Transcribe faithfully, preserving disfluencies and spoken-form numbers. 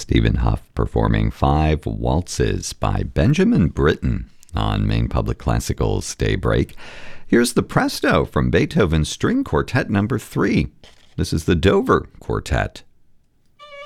Stephen Huff performing Five Waltzes by Benjamin Britten on Maine Public Classical's Daybreak. Here's the Presto from Beethoven's String Quartet number three. This is the Dover Quartet.